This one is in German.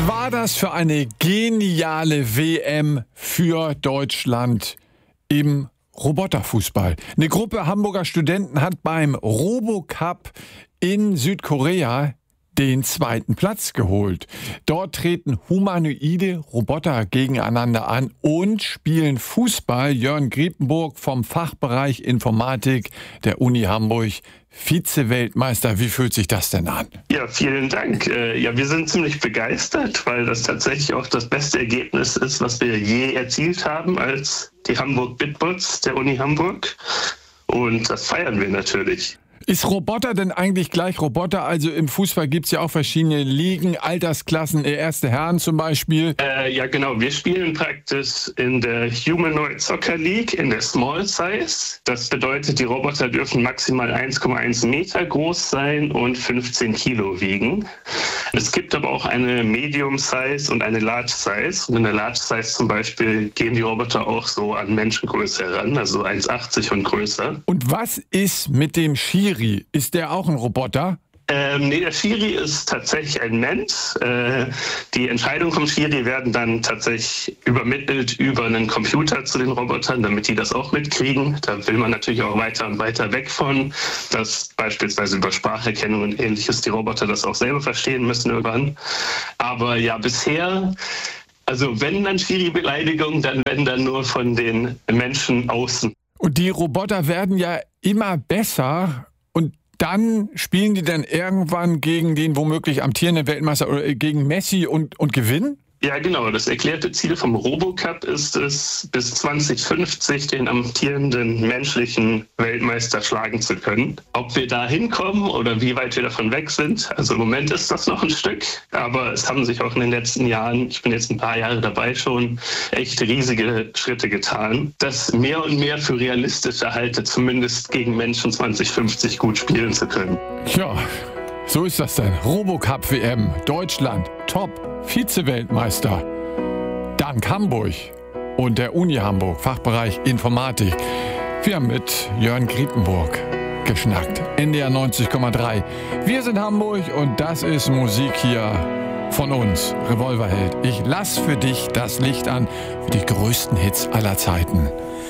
war das für eine geniale WM für Deutschland im Roboterfußball? Eine Gruppe Hamburger Studenten hat beim RoboCup in Südkorea den 2. Platz geholt. Dort treten humanoide Roboter gegeneinander an und spielen Fußball. Jörn Griepenburg vom Fachbereich Informatik der Uni Hamburg, Vize-Weltmeister. Wie fühlt sich das denn an? Ja, vielen Dank. Wir sind ziemlich begeistert, weil das tatsächlich auch das beste Ergebnis ist, was wir je erzielt haben als die Hamburg Bitbots der Uni Hamburg. Und das feiern wir natürlich. Ist Roboter denn eigentlich gleich Roboter? Also im Fußball gibt es ja auch verschiedene Ligen, Altersklassen, erste Herren zum Beispiel. Ja, genau. Wir spielen praktisch in der Humanoid Soccer League in der Small Size. Das bedeutet, die Roboter dürfen maximal 1,1 Meter groß sein und 15 Kilo wiegen. Es gibt aber auch eine Medium Size und eine Large Size. Und in der Large Size zum Beispiel gehen die Roboter auch so an Menschengröße heran, also 1,80 und größer. Und was ist mit dem Schiri? Ist der auch ein Roboter? Nee, der Schiri ist tatsächlich ein Mensch. Die Entscheidungen vom Schiri werden dann tatsächlich übermittelt über einen Computer zu den Robotern, damit die das auch mitkriegen. Da will man natürlich auch weiter und weiter weg von, dass beispielsweise über Spracherkennung und Ähnliches die Roboter das auch selber verstehen müssen irgendwann. Aber ja, bisher, also wenn dann Schiri-Beleidigung, dann wenn dann nur von den Menschen außen. Und die Roboter werden ja immer besser. Und dann spielen die dann irgendwann gegen den womöglich amtierenden Weltmeister oder gegen Messi und gewinnen? Ja, genau. Das erklärte Ziel vom RoboCup ist es, bis 2050 den amtierenden menschlichen Weltmeister schlagen zu können. Ob wir da hinkommen oder wie weit wir davon weg sind, also im Moment ist das noch ein Stück, aber es haben sich auch in den letzten Jahren, ich bin jetzt ein paar Jahre dabei schon, echt riesige Schritte getan, das mehr und mehr für realistische halte, zumindest gegen Menschen 2050 gut spielen zu können. Ja, so ist das dann. RoboCup WM, Deutschland, top, Vize-Weltmeister. Dank Hamburg und der Uni Hamburg, Fachbereich Informatik. Wir haben mit Jörn Griepenburg geschnackt. NDR 90,3. Wir sind Hamburg und das ist Musik hier von uns, Revolverheld. Ich lass für dich das Licht an für die größten Hits aller Zeiten.